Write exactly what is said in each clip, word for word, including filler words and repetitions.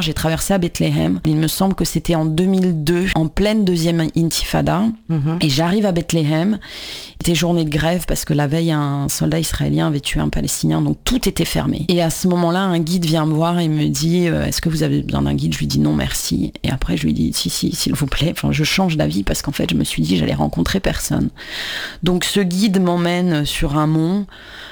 J'ai traversé à Bethléem. Il me semble que c'était en deux mille deux, en pleine deuxième intifada. Mm-hmm. Et j'arrive à Bethléem. C'était journée de grève parce que la veille, un soldat israélien avait tué un Palestinien. Donc tout était fermé. Et à ce moment-là, un guide vient me voir et me dit euh, « Est-ce que vous avez besoin d'un guide ?» Je lui dis « Non, merci ». Et après, je lui dis « Si, si, s'il vous plaît. » Enfin, je change d'avis parce qu'en fait, je me suis dit « J'allais rencontrer personne ». Donc ce guide m'emmène sur un mont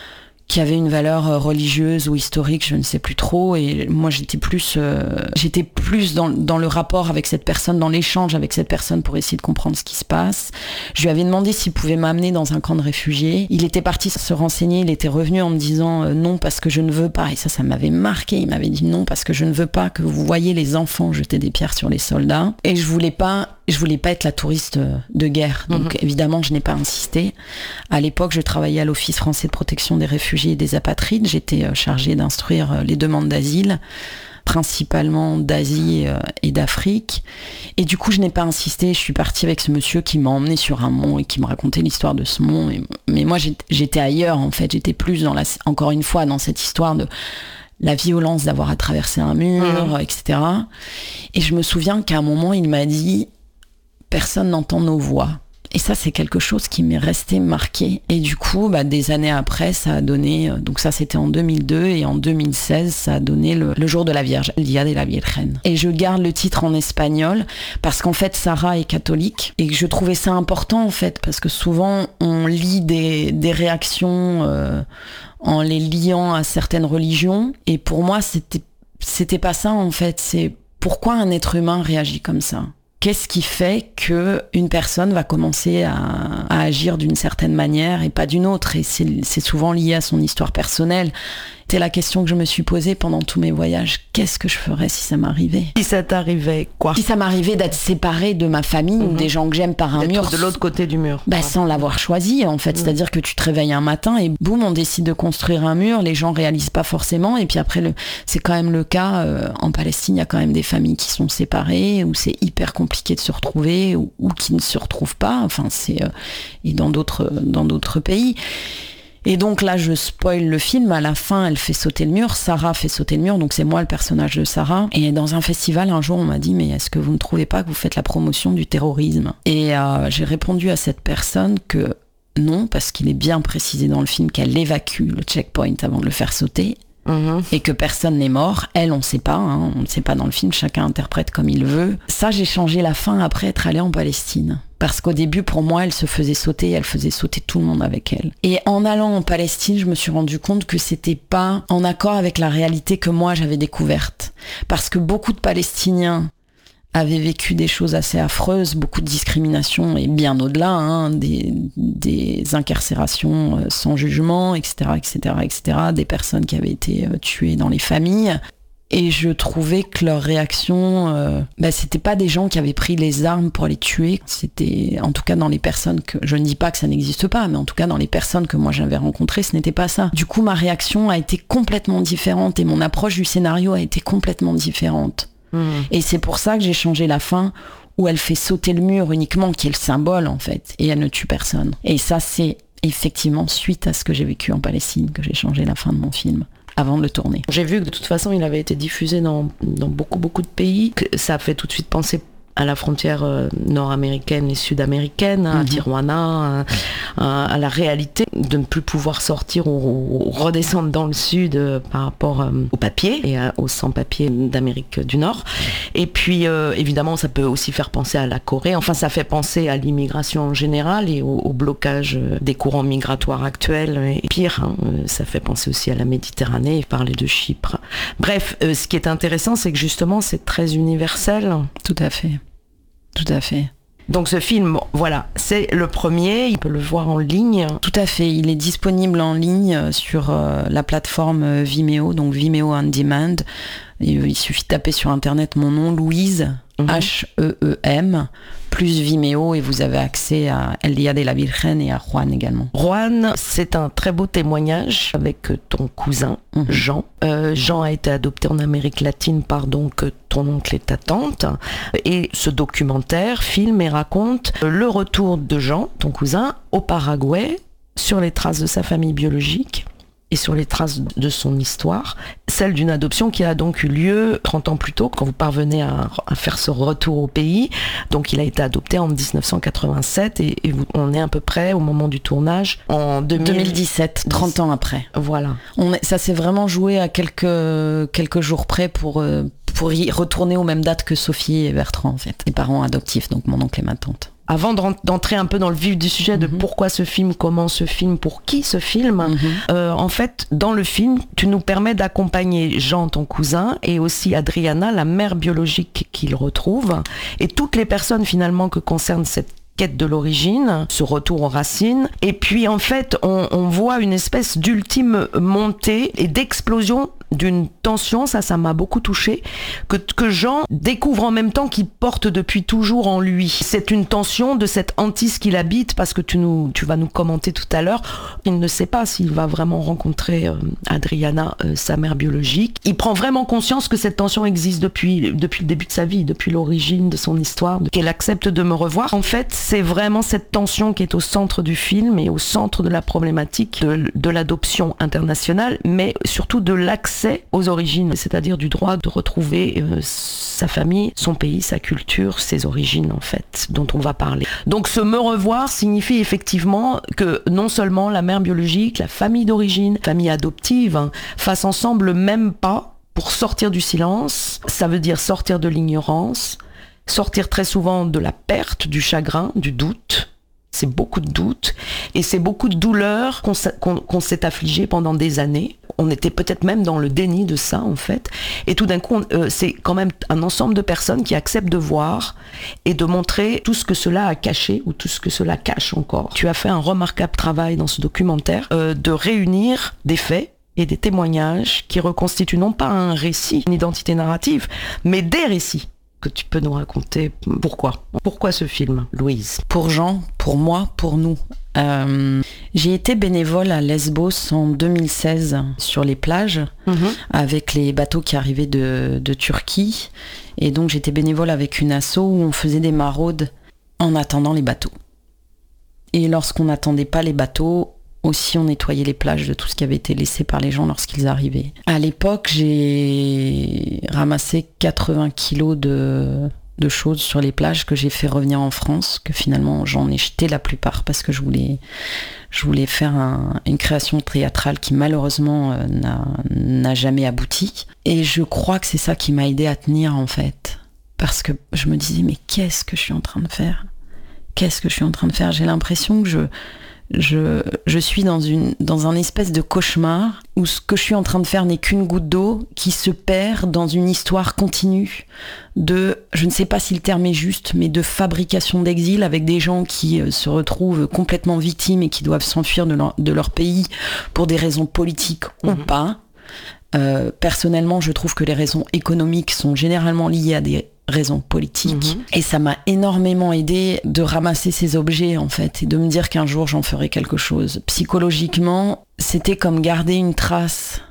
qui avait une valeur religieuse ou historique, je ne sais plus trop, et moi j'étais plus, euh, j'étais plus dans, dans le rapport avec cette personne, dans l'échange avec cette personne pour essayer de comprendre ce qui se passe. Je lui avais demandé s'il pouvait m'amener dans un camp de réfugiés. Il était parti se renseigner, il était revenu en me disant euh, non parce que je ne veux pas, et ça, ça m'avait marqué. Il m'avait dit non parce que je ne veux pas que vous voyez les enfants jeter des pierres sur les soldats, et je voulais pas Je voulais pas être la touriste de guerre, donc mmh. évidemment je n'ai pas insisté. À l'époque, je travaillais à l'Office français de protection des réfugiés et des apatrides. J'étais chargée d'instruire les demandes d'asile, principalement d'Asie et d'Afrique. Et du coup, je n'ai pas insisté. Je suis partie avec ce monsieur qui m'a emmenée sur un mont et qui me racontait l'histoire de ce mont. Et, mais moi, j'étais ailleurs en fait. J'étais plus dans la, encore une fois, dans cette histoire de la violence d'avoir à traverser un mur, mmh. et cetera. Et je me souviens qu'à un moment, il m'a dit « Personne n'entend nos voix ». Et ça, c'est quelque chose qui m'est resté marqué. Et du coup, bah, des années après, ça a donné... Donc ça, c'était en deux mille deux. Et en deux mille seize, ça a donné le, le jour de la Vierge, El Día de la Virgen. Et je garde le titre en espagnol parce qu'en fait, Sarah est catholique. Et que je trouvais ça important, en fait, parce que souvent, on lit des, des réactions euh, en les liant à certaines religions. Et pour moi, c'était, c'était pas ça, en fait. C'est pourquoi un être humain réagit comme ça ? Qu'est-ce qui fait qu'une personne va commencer à, à agir d'une certaine manière et pas d'une autre ? Et c'est, c'est souvent lié à son histoire personnelle. C'est la question que je me suis posée pendant tous mes voyages. Qu'est-ce que je ferais si ça m'arrivait ? Si ça t'arrivait, quoi ? Si ça m'arrivait d'être séparée de ma famille mmh. ou des gens que j'aime par un d'être mur. de l'autre côté du mur. Bah, sans l'avoir choisi, en fait. Mmh. C'est-à-dire que tu te réveilles un matin et boum, on décide de construire un mur. Les gens réalisent pas forcément. Et puis après, le, c'est quand même le cas. Euh, en Palestine, il y a quand même des familles qui sont séparées, où c'est hyper compliqué de se retrouver, ou, ou qui ne se retrouvent pas. Enfin, c'est... Euh, et dans d'autres, dans d'autres pays. Et donc là, je spoil le film. À la fin, elle fait sauter le mur. Sarah fait sauter le mur. Donc c'est moi le personnage de Sarah. Et dans un festival, un jour, on m'a dit « Mais est-ce que vous ne trouvez pas que vous faites la promotion du terrorisme ?» Et euh, j'ai répondu à cette personne que non, parce qu'il est bien précisé dans le film qu'elle évacue le checkpoint avant de le faire sauter. Mmh. Et que personne n'est mort. Elle, on ne sait pas, hein, on ne sait pas dans le film, chacun interprète comme il veut. Ça, j'ai changé la fin après être allée en Palestine. Parce qu'au début, pour moi, elle se faisait sauter, elle faisait sauter tout le monde avec elle. Et en allant en Palestine, je me suis rendu compte que c'était pas en accord avec la réalité que moi, j'avais découverte. Parce que beaucoup de Palestiniens avaient vécu des choses assez affreuses, beaucoup de discrimination et bien au-delà, hein, des, des incarcérations sans jugement, et cetera, et cetera, et cetera, des personnes qui avaient été tuées dans les familles. Et je trouvais que leur réaction, euh, bah, c'était pas des gens qui avaient pris les armes pour les tuer. C'était, en tout cas dans les personnes que, je ne dis pas que ça n'existe pas, mais en tout cas dans les personnes que moi j'avais rencontrées, ce n'était pas ça. Du coup, ma réaction a été complètement différente et mon approche du scénario a été complètement différente. Mmh. Et c'est pour ça que j'ai changé la fin où elle fait sauter le mur uniquement, qui est le symbole en fait, et elle ne tue personne. Et ça, c'est effectivement suite à ce que j'ai vécu en Palestine que j'ai changé la fin de mon film. Avant de le tourner. J'ai vu que de toute façon, il avait été diffusé dans, dans beaucoup, beaucoup de pays. Que ça a fait tout de suite penser à la frontière euh, nord-américaine et sud-américaine, à mm-hmm. Tijuana, à, à la réalité de ne plus pouvoir sortir ou, ou redescendre dans le sud euh, par rapport euh, au papier et à, aux sans-papiers d'Amérique du Nord. Et puis, euh, évidemment, ça peut aussi faire penser à la Corée. Enfin, ça fait penser à l'immigration en général et au, au blocage des courants migratoires actuels. Et pire, hein, ça fait penser aussi à la Méditerranée et parler de Chypre. Bref, euh, ce qui est intéressant, c'est que justement, c'est très universel. Tout à fait. Tout à fait. Donc ce film, voilà, c'est le premier, il peut le voir en ligne. Tout à fait, il est disponible en ligne sur euh, la plateforme Vimeo, donc Vimeo On Demand. Et, euh, il suffit de taper sur internet mon nom, Louise, mmh. H E E M, plus Vimeo, et vous avez accès à El Día de la Virgen et à Juan également. Juan, c'est un très beau témoignage avec ton cousin, mmh. Jean. Euh, Jean a été adopté en Amérique latine par donc ton oncle et ta tante. Et ce documentaire filme et raconte le retour de Jean, ton cousin, au Paraguay, sur les traces de sa famille biologique. et sur les traces de son histoire, celle d'une adoption qui a donc eu lieu trente ans plus tôt, quand vous parvenez à, à faire ce retour au pays. Donc il a été adopté en dix-neuf cent quatre-vingt-sept et, et vous, on est à peu près au moment du tournage en deux mille... deux mille dix-sept, trente ans après. Voilà. On est, ça s'est vraiment joué à quelques, quelques jours près pour, euh, pour y retourner aux mêmes dates que Sophie et Bertrand, en fait. Les parents adoptifs, donc mon oncle et ma tante. Avant d'entrer un peu dans le vif du sujet de mm-hmm. pourquoi ce film, comment ce film, pour qui ce film, mm-hmm. euh, en fait, dans le film, tu nous permets d'accompagner Jean, ton cousin, et aussi Adriana, la mère biologique qu'il retrouve, et toutes les personnes finalement que concerne cette quête de l'origine, ce retour aux racines. Et puis en fait, on, on voit une espèce d'ultime montée et d'explosion d'une tension, ça, ça m'a beaucoup touchée, que, que Jean découvre en même temps qu'il porte depuis toujours en lui. C'est une tension de cette hantise qu'il habite, parce que tu, nous, tu vas nous commenter tout à l'heure, il ne sait pas s'il va vraiment rencontrer euh, Adriana, euh, sa mère biologique. Il prend vraiment conscience que cette tension existe depuis, depuis le début de sa vie, depuis l'origine de son histoire, qu'elle accepte de me revoir. En fait, c'est vraiment cette tension qui est au centre du film et au centre de la problématique de, de l'adoption internationale, mais surtout de l'accès aux origines, c'est-à-dire du droit de retrouver euh, sa famille, son pays, sa culture, ses origines en fait, dont on va parler. Donc ce me revoir signifie effectivement que non seulement la mère biologique, la famille d'origine, famille adoptive, hein, fassent ensemble le même pas pour sortir du silence, ça veut dire sortir de l'ignorance, sortir très souvent de la perte, du chagrin, du doute. C'est beaucoup de doutes et c'est beaucoup de douleurs qu'on, qu'on, qu'on s'est affligé pendant des années. On était peut-être même dans le déni de ça en fait. Et tout d'un coup, on, euh, c'est quand même un ensemble de personnes qui acceptent de voir et de montrer tout ce que cela a caché ou tout ce que cela cache encore. Tu as fait un remarquable travail dans ce documentaire euh, de réunir des faits et des témoignages qui reconstituent non pas un récit, une identité narrative, mais des récits. Que tu peux nous raconter pourquoi Pourquoi ce film, Louise? Pour Jean, pour moi, pour nous. Euh, j'ai été bénévole à Lesbos en deux mille seize sur les plages mmh. avec les bateaux qui arrivaient de, de Turquie. Et donc j'étais bénévole avec une asso où on faisait des maraudes en attendant les bateaux. Et lorsqu'on n'attendait pas les bateaux, aussi on nettoyait les plages de tout ce qui avait été laissé par les gens lorsqu'ils arrivaient. À l'époque, j'ai ramassé quatre-vingts kilos de, de choses sur les plages que j'ai fait revenir en France, que finalement j'en ai jeté la plupart parce que je voulais, je voulais faire un, une création théâtrale qui malheureusement euh, n'a, n'a jamais abouti. Et je crois que c'est ça qui m'a aidée à tenir en fait. Parce que je me disais, mais qu'est-ce que je suis en train de faire ? Qu'est-ce que je suis en train de faire ? J'ai l'impression que je... Je, je suis dans, une, dans un espèce de cauchemar où ce que je suis en train de faire n'est qu'une goutte d'eau qui se perd dans une histoire continue de, je ne sais pas si le terme est juste, mais de fabrication d'exil avec des gens qui se retrouvent complètement victimes et qui doivent s'enfuir de leur, de leur pays pour des raisons politiques mmh. ou pas. Euh, personnellement, je trouve que les raisons économiques sont généralement liées à des raisons politiques. Mmh. Et ça m'a énormément aidé de ramasser ces objets, en fait, et de me dire qu'un jour, j'en ferai quelque chose. Psychologiquement, c'était comme garder une trace.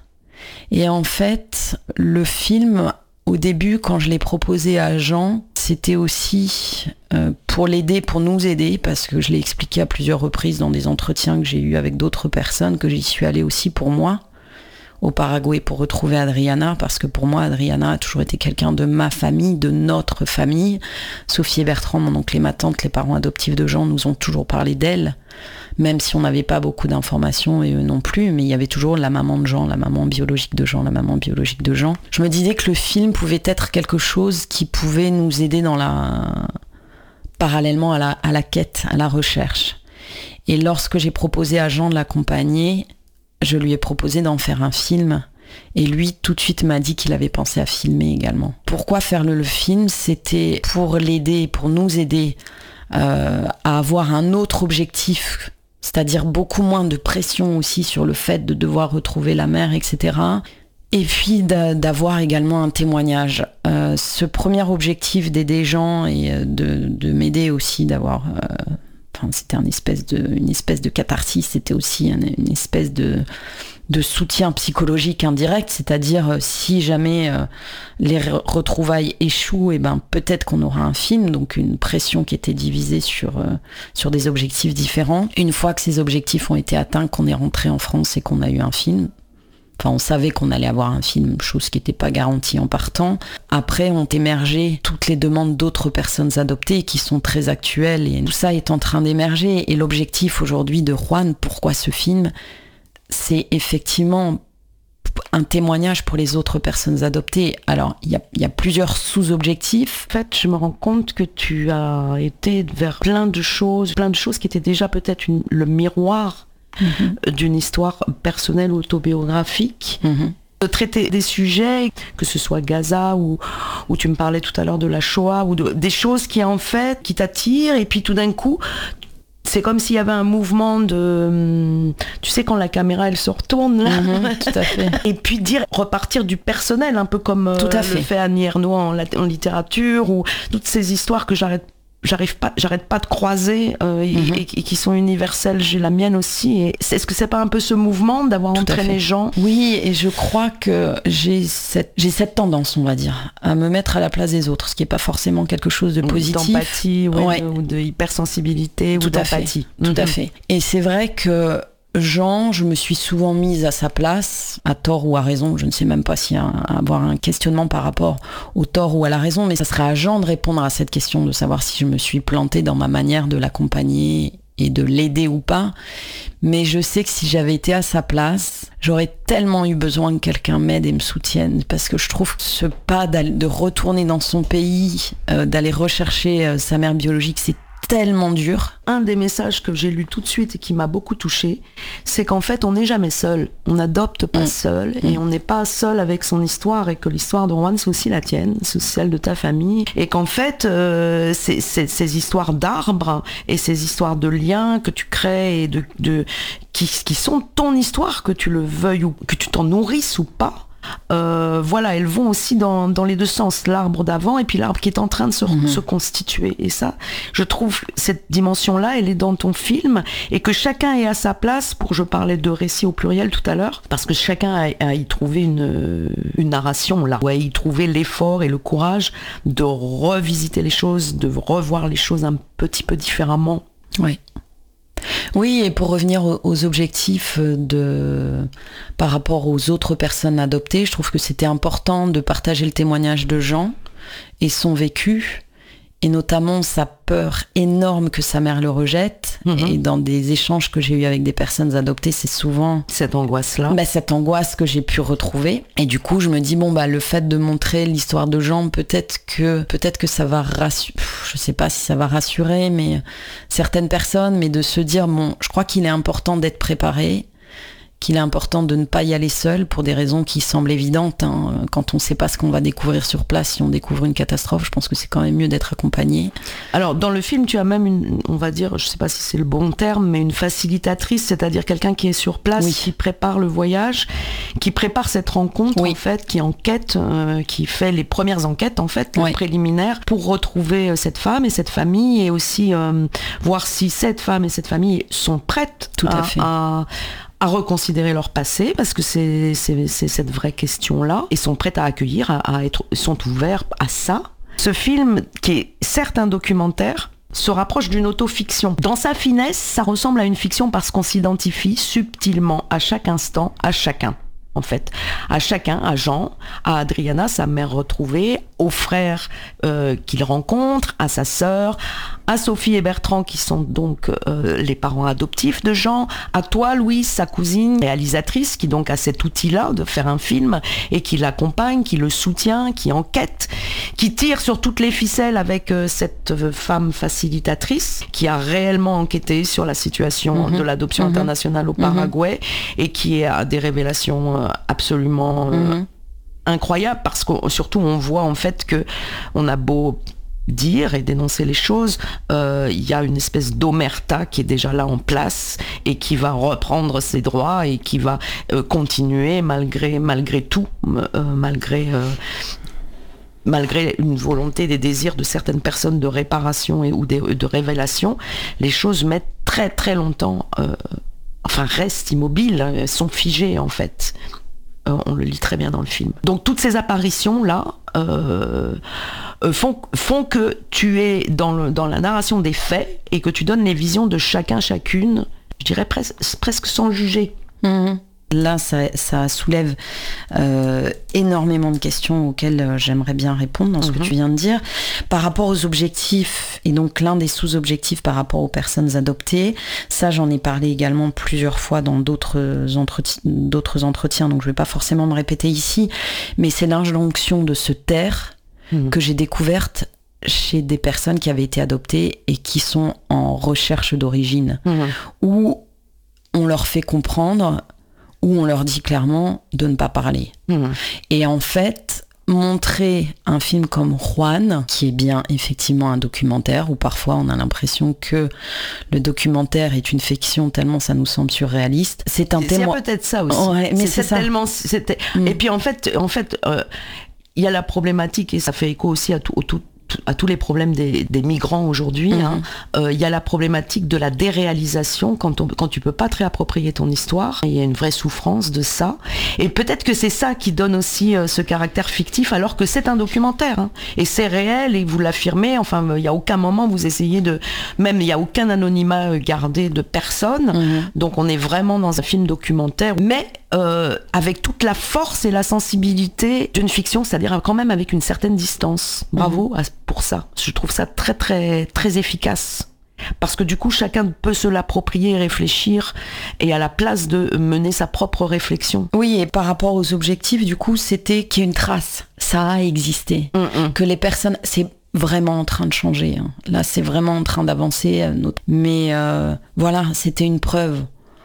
Et en fait, le film, au début, quand je l'ai proposé à Jean, c'était aussi euh, pour l'aider, pour nous aider, parce que je l'ai expliqué à plusieurs reprises dans des entretiens que j'ai eus avec d'autres personnes, que j'y suis allée aussi pour moi, au Paraguay pour retrouver Adriana, parce que pour moi, Adriana a toujours été quelqu'un de ma famille, de notre famille. Sophie et Bertrand, mon oncle et ma tante, les parents adoptifs de Jean, nous ont toujours parlé d'elle, même si on n'avait pas beaucoup d'informations, et eux non plus, mais il y avait toujours la maman de Jean, la maman biologique de Jean, la maman biologique de Jean. Je me disais que le film pouvait être quelque chose qui pouvait nous aider dans la... parallèlement à la, à la quête, à la recherche. Et lorsque j'ai proposé à Jean de l'accompagner, je lui ai proposé d'en faire un film et lui tout de suite m'a dit qu'il avait pensé à filmer également. Pourquoi faire le, le film ? C'était pour l'aider, pour nous aider euh, à avoir un autre objectif, c'est-à-dire beaucoup moins de pression aussi sur le fait de devoir retrouver la mère, et cetera. Et puis d'avoir également un témoignage. Euh, ce premier objectif d'aider Jean et de, de m'aider aussi d'avoir... Euh, enfin, c'était une espèce de, une espèce de catharsis, c'était aussi une, une espèce de, de soutien psychologique indirect, c'est-à-dire euh, si jamais euh, les retrouvailles échouent, et ben peut-être qu'on aura un film, donc une pression qui était divisée sur, euh, sur des objectifs différents. Une fois que ces objectifs ont été atteints, qu'on est rentré en France et qu'on a eu un film, enfin, on savait qu'on allait avoir un film, chose qui n'était pas garantie en partant. Après, ont émergé toutes les demandes d'autres personnes adoptées qui sont très actuelles et tout ça est en train d'émerger. Et l'objectif aujourd'hui de Juan, pourquoi ce film, c'est effectivement un témoignage pour les autres personnes adoptées. Alors, il y a, y a plusieurs sous-objectifs. En fait, je me rends compte que tu as été vers plein de choses, plein de choses qui étaient déjà peut-être une, le miroir Mmh. d'une histoire personnelle autobiographique, mmh. de traiter des sujets, que ce soit Gaza ou, ou tu me parlais tout à l'heure de la Shoah, ou de, des choses qui en fait, qui t'attirent, et puis tout d'un coup, c'est comme s'il y avait un mouvement de... Tu sais, quand la caméra, elle se retourne, là. Mmh, tout à fait. Et puis dire, repartir du personnel, un peu comme tout à euh, fait. le fait Annie Ernaux en, en littérature, ou toutes ces histoires que j'arrête j'arrive pas j'arrête pas de croiser euh, mm-hmm. et, et qui sont universelles. J'ai la mienne aussi, et est-ce que c'est pas un peu ce mouvement d'avoir Tout entraîné les gens? Oui, et je crois que j'ai cette j'ai cette tendance, on va dire, à me mettre à la place des autres, ce qui est pas forcément quelque chose de positif, d'empathie, ouais, ouais. De, ou de hypersensibilité, tout ou d'empathie. Tout mm-hmm. à fait. Et c'est vrai que Jean, je me suis souvent mise à sa place, à tort ou à raison, je ne sais même pas s'il y a un, avoir un questionnement par rapport au tort ou à la raison, mais ça serait à Jean de répondre à cette question, de savoir si je me suis plantée dans ma manière de l'accompagner et de l'aider ou pas. Mais je sais que si j'avais été à sa place, j'aurais tellement eu besoin que quelqu'un m'aide et me soutienne, parce que je trouve que ce pas de retourner dans son pays, euh, d'aller rechercher euh, sa mère biologique, c'est tellement dur. Un des messages que j'ai lu tout de suite et qui m'a beaucoup touchée, c'est qu'en fait, on n'est jamais seul. On n'adopte pas mmh. seul, mmh. et on n'est pas seul avec son histoire, et que l'histoire de Juan, c'est aussi la tienne, c'est aussi celle de ta famille, et qu'en fait, euh, c'est, c'est, ces histoires d'arbres et ces histoires de liens que tu crées et de, de qui, qui sont ton histoire, que tu le veuilles ou que tu t'en nourrisses ou pas. Euh, voilà, elles vont aussi dans, dans les deux sens, l'arbre d'avant et puis l'arbre qui est en train de se, mmh. se constituer. Et ça, je trouve cette dimension-là, elle est dans ton film, et que chacun est à sa place. Pour, je parlais de récit au pluriel tout à l'heure, parce que chacun a, a y trouvé une, une narration là, où a y trouvé l'effort et le courage de revisiter les choses, de revoir les choses un petit peu différemment. Oui. Oui, et pour revenir aux objectifs de, par rapport aux autres personnes adoptées, je trouve que c'était important de partager le témoignage de Jean et son vécu, et notamment sa peur énorme que sa mère le rejette. Mmh. Et dans des échanges que j'ai eus avec des personnes adoptées, c'est souvent cette angoisse-là. Bah, cette angoisse que j'ai pu retrouver. Et du coup, je me dis, bon, bah, le fait de montrer l'histoire de Jean, peut-être que, peut-être que ça va rassurer, je sais pas si ça va rassurer, mais certaines personnes, mais de se dire, bon, je crois qu'il est important d'être préparé, qu'il est important de ne pas y aller seul pour des raisons qui semblent évidentes. Hein. Quand on ne sait pas ce qu'on va découvrir sur place, si on découvre une catastrophe, je pense que c'est quand même mieux d'être accompagné. Alors, dans le film, tu as même une, on va dire, je ne sais pas si c'est le bon terme, mais une facilitatrice, c'est-à-dire quelqu'un qui est sur place, oui. qui prépare le voyage, qui prépare cette rencontre, oui. en fait, qui enquête, euh, qui fait les premières enquêtes, en fait, oui. préliminaires, pour retrouver cette femme et cette famille, et aussi euh, voir si cette femme et cette famille sont prêtes Tout à, à fait. à à reconsidérer leur passé, parce que c'est, c'est, c'est cette vraie question-là, et sont prêts à accueillir, à, à être, sont ouverts à ça. Ce film, qui est certes un documentaire, se rapproche d'une autofiction. Dans sa finesse, ça ressemble à une fiction parce qu'on s'identifie subtilement à chaque instant, à chacun. En fait, à chacun, à Jean, à Adriana, sa mère retrouvée, aux frères euh, qu'il rencontre, à sa sœur, à Sophie et Bertrand qui sont donc euh, les parents adoptifs de Jean, à toi Louise, sa cousine réalisatrice, qui donc a cet outil-là de faire un film et qui l'accompagne, qui le soutient, qui enquête, qui tire sur toutes les ficelles avec euh, cette femme facilitatrice qui a réellement enquêté sur la situation mmh. de l'adoption mmh. internationale au Paraguay mmh. et qui a des révélations euh, absolument euh, mmh. incroyables, parce que surtout on voit en fait que on a beau dire et dénoncer les choses, il euh, y a une espèce d'omerta qui est déjà là en place et qui va reprendre ses droits et qui va euh, continuer malgré, malgré tout, euh, malgré... Euh, malgré une volonté, des désirs de certaines personnes de réparation et, ou de, de révélation, les choses mettent très très longtemps, euh, enfin restent immobiles, hein, sont figées en fait. Euh, on le lit très bien dans le film. Donc toutes ces apparitions-là euh, euh, font, font que tu es dans, le, dans la narration des faits et que tu donnes les visions de chacun, chacune, je dirais presque, presque sans juger. Mmh. Là, ça, ça soulève euh, énormément de questions auxquelles euh, j'aimerais bien répondre dans ce mmh. que tu viens de dire. Par rapport aux objectifs, et donc l'un des sous-objectifs par rapport aux personnes adoptées, ça j'en ai parlé également plusieurs fois dans d'autres, entreti- d'autres entretiens, donc je ne vais pas forcément me répéter ici, mais c'est l'injonction de se taire mmh. que j'ai découverte chez des personnes qui avaient été adoptées et qui sont en recherche d'origine, mmh. où on leur fait comprendre, où on leur dit clairement de ne pas parler. Mmh. Et en fait, montrer un film comme Juan, qui est bien effectivement un documentaire, où parfois on a l'impression que le documentaire est une fiction tellement ça nous semble surréaliste, c'est un témoin. C'est peut-être ça aussi. Ouais, mais c'est, c'est ça. Tellement, c'était... Mmh. Et puis en fait, en fait, euh, il y a la problématique, et ça fait écho aussi à tout, au tout à tous les problèmes des, des migrants aujourd'hui. Il mmh. hein. euh, y a la problématique de la déréalisation quand, on, quand tu peux pas te réapproprier ton histoire. Il y a une vraie souffrance de ça. Et peut-être que c'est ça qui donne aussi euh, ce caractère fictif, alors que c'est un documentaire. Hein. Et c'est réel, et vous l'affirmez. Enfin, il y a aucun moment vous essayez de... Même, il y a aucun anonymat gardé de personne. Mmh. Donc, on est vraiment dans un film documentaire. Mais euh, avec toute la force et la sensibilité d'une fiction, c'est-à-dire quand même avec une certaine distance. Bravo mmh. à pour ça. Je trouve ça très très très efficace. Parce que du coup, chacun peut se l'approprier et réfléchir, et à la place de mener sa propre réflexion. Oui, et par rapport aux objectifs, du coup, c'était qu'il y ait une trace. Ça a existé. Mm-mm. Que les personnes... C'est vraiment en train de changer. Hein. Là, c'est vraiment en train d'avancer. Mais euh, voilà, c'était une preuve.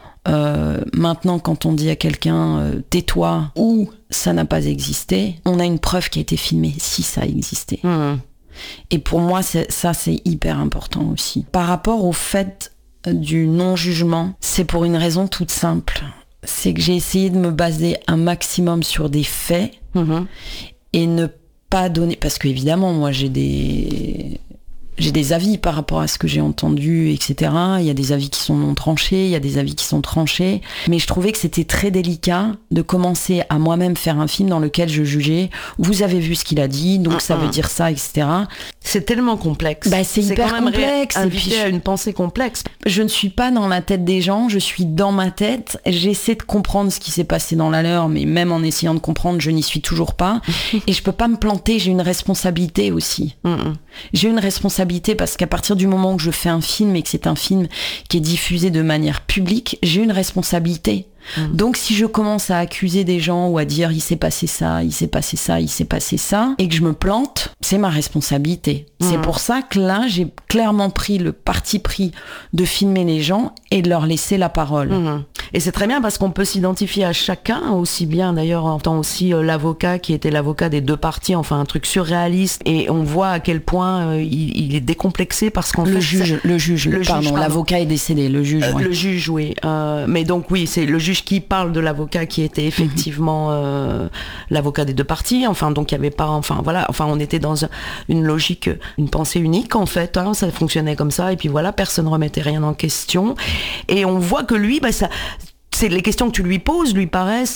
Euh, maintenant, quand on dit à quelqu'un euh, tais-toi ou ça n'a pas existé, on a une preuve qui a été filmée si ça a existé. Mmh. Et pour moi, c'est, ça, c'est hyper important aussi. Par rapport au fait du non-jugement, c'est pour une raison toute simple. C'est que j'ai essayé de me baser un maximum sur des faits mmh. et ne pas donner... Parce qu'évidemment, moi, j'ai des... J'ai des avis par rapport à ce que j'ai entendu, et cetera. Il y a des avis qui sont non tranchés, il y a des avis qui sont tranchés. Mais je trouvais que c'était très délicat de commencer à moi-même faire un film dans lequel je jugeais. Vous avez vu ce qu'il a dit, donc ça veut dire ça, et cetera. C'est tellement complexe. Bah, c'est, c'est hyper quand même complexe. Ré- invité à une pensée complexe. Je ne suis pas dans la tête des gens, je suis dans ma tête. J'essaie de comprendre ce qui s'est passé dans la leur, mais même en essayant de comprendre, je n'y suis toujours pas. Et je peux pas me planter, j'ai une responsabilité aussi. Mm-mm. J'ai une responsabilité parce qu'à partir du moment où je fais un film et que c'est un film qui est diffusé de manière publique, j'ai une responsabilité. Mmh. Donc si je commence à accuser des gens ou à dire il s'est passé ça, il s'est passé ça, il s'est passé ça, et que je me plante, c'est ma responsabilité. Mmh. C'est pour ça que là, j'ai clairement pris le parti pris de filmer les gens et de leur laisser la parole. Mmh. Et c'est très bien parce qu'on peut s'identifier à chacun, aussi bien d'ailleurs en tant aussi euh, l'avocat qui était l'avocat des deux parties, enfin un truc surréaliste, et on voit à quel point euh, il, il est décomplexé parce qu'en le fait... Juge, le juge, le pardon, juge, pardon, l'avocat est décédé, le juge, euh, ouais. Le juge, oui. Euh, mais donc oui, c'est le juge qui parle de l'avocat qui était effectivement euh, l'avocat des deux parties, enfin donc il y avait pas, enfin voilà, enfin on était dans une logique, une pensée unique en fait, hein, ça fonctionnait comme ça, et puis voilà, personne remettait rien en question, et on voit que lui, bah ça... C'est les questions que tu lui poses lui paraissent...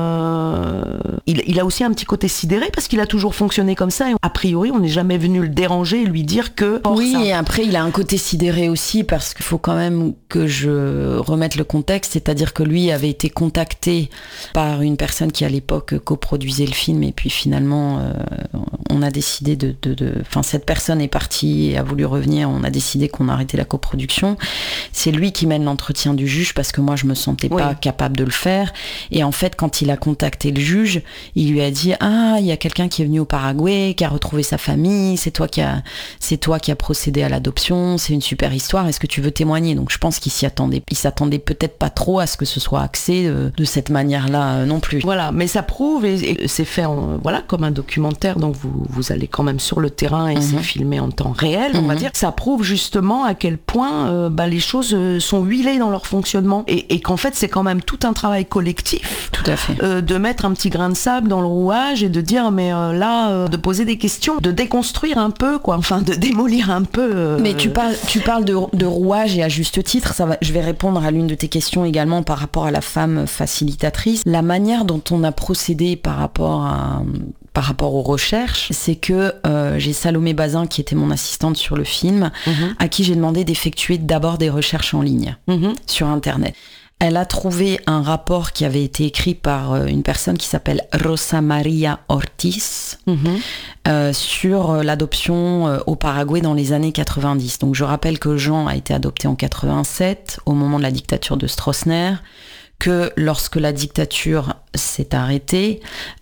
Euh... Il, il a aussi un petit côté sidéré parce qu'il a toujours fonctionné comme ça. Et a priori, on n'est jamais venu le déranger et lui dire que... Oui, ça. Et après, il a un côté sidéré aussi parce qu'il faut quand même que je remette le contexte. C'est-à-dire que lui avait été contacté par une personne qui, à l'époque, coproduisait le film. Et puis finalement, euh, on a décidé de... de, de... Enfin, cette personne est partie et a voulu revenir. On a décidé qu'on arrêtait la coproduction. C'est lui qui mène l'entretien du juge parce que moi, je me sentais pas... Oui. capable de le faire. Et en fait, quand il a contacté le juge, il lui a dit « Ah, il y a quelqu'un qui est venu au Paraguay, qui a retrouvé sa famille, c'est toi qui a, c'est toi qui a procédé à l'adoption, c'est une super histoire, est-ce que tu veux témoigner ?» Donc je pense qu'il s'y attendait, il s'attendait peut-être pas trop à ce que ce soit axé de, de cette manière-là euh, non plus. Voilà, mais ça prouve, et, et c'est fait en, voilà, comme un documentaire, donc vous, vous allez quand même sur le terrain et mm-hmm. c'est filmé en temps réel, on mm-hmm. va dire. Ça prouve justement à quel point euh, bah, les choses sont huilées dans leur fonctionnement, et, et qu'en fait, c'est quand même tout un travail collectif. Tout à fait. Euh, de mettre un petit grain de sable dans le rouage et de dire, mais euh, là, euh, de poser des questions, de déconstruire un peu, quoi, enfin, de démolir un peu. Euh... Mais tu parles, tu parles de, de rouage et à juste titre, ça va, je vais répondre à l'une de tes questions également par rapport à la femme facilitatrice. La manière dont on a procédé par rapport à... par rapport aux recherches, c'est que euh, j'ai Salomé Bazin, qui était mon assistante sur le film, mmh. à qui j'ai demandé d'effectuer d'abord des recherches en ligne, mmh. sur Internet. Elle a trouvé un rapport qui avait été écrit par euh, une personne qui s'appelle Rosa Maria Ortiz, mmh. euh, sur l'adoption euh, au Paraguay dans les années quatre-vingt-dix. Donc je rappelle que Jean a été adopté en quatre-vingt-sept, au moment de la dictature de Stroessner, que lorsque la dictature s'est arrêtée,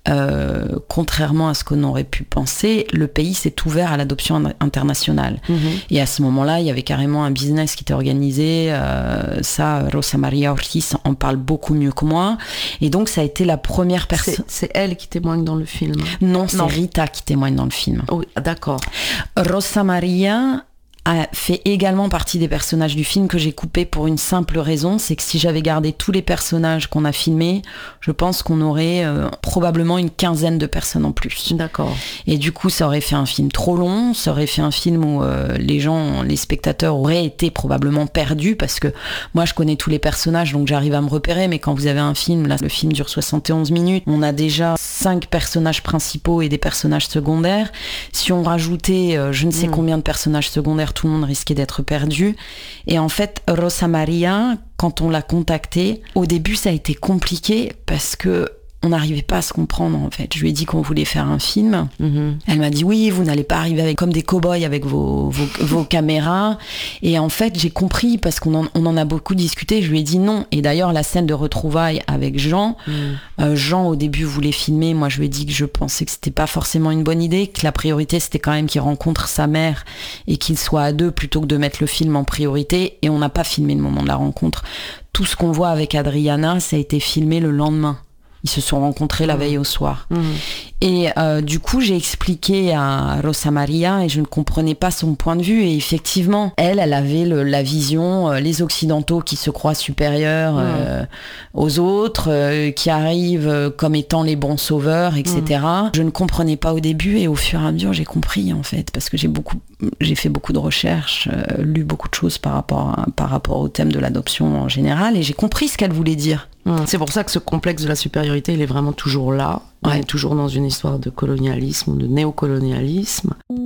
euh, contrairement à ce qu'on aurait pu penser, le pays s'est ouvert à l'adoption internationale. Mmh. Et à ce moment-là, il y avait carrément un business qui était organisé. Euh, ça, Rosa Maria Ortiz en parle beaucoup mieux que moi. Et donc, ça a été la première personne... C'est, c'est elle qui témoigne dans le film. Non, c'est non. Rita qui témoigne dans le film. Oui, d'accord. Rosa Maria a fait également partie des personnages du film que j'ai coupé pour une simple raison, c'est que si j'avais gardé tous les personnages qu'on a filmés, je pense qu'on aurait euh, probablement une quinzaine de personnes en plus. D'accord. Et du coup, ça aurait fait un film trop long, ça aurait fait un film où euh, les gens, les spectateurs auraient été probablement perdus, parce que moi, je connais tous les personnages, donc j'arrive à me repérer, mais quand vous avez un film, là, le film dure soixante et onze minutes, on a déjà cinq personnages principaux et des personnages secondaires. Si on rajoutait euh, je ne sais mmh. combien de personnages secondaires, tout le monde risquait d'être perdu. Et en fait, Rosa Maria, quand on l'a contactée, au début, ça a été compliqué parce que on n'arrivait pas à se comprendre, en fait. Je lui ai dit qu'on voulait faire un film. Mm-hmm. Elle m'a dit, oui, vous n'allez pas arriver avec, comme des cow-boys avec vos, vos, vos caméras. Et en fait, j'ai compris, parce qu'on en, on en a beaucoup discuté, je lui ai dit non. Et d'ailleurs, la scène de retrouvailles avec Jean, mm. euh, Jean, au début, voulait filmer. Moi, je lui ai dit que je pensais que c'était pas forcément une bonne idée, que la priorité, c'était quand même qu'il rencontre sa mère et qu'il soit à deux plutôt que de mettre le film en priorité. Et on n'a pas filmé le moment de la rencontre. Tout ce qu'on voit avec Adriana, ça a été filmé le lendemain. Ils se sont rencontrés la veille au soir. Mmh. Et euh, du coup, j'ai expliqué à Rosa Maria et je ne comprenais pas son point de vue. Et effectivement, elle, elle avait le, la vision, euh, les Occidentaux qui se croient supérieurs euh, mmh. aux autres, euh, qui arrivent euh, comme étant les bons sauveurs, et cetera. Mmh. Je ne comprenais pas au début et au fur et à mesure, j'ai compris en fait, parce que j'ai beaucoup, j'ai fait beaucoup de recherches, euh, lu beaucoup de choses par rapport, à, par rapport au thème de l'adoption en général, et j'ai compris ce qu'elle voulait dire. C'est pour ça que ce complexe de la supériorité, il est vraiment toujours là. Ouais. On est toujours dans une histoire de colonialisme ou de néocolonialisme.